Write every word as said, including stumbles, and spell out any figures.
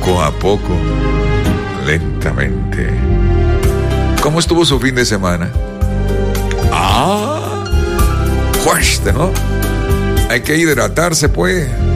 poco a poco, lentamente. ¿Cómo estuvo su fin de semana? Ah, fuerte, ¿no? Hay que hidratarse, pues.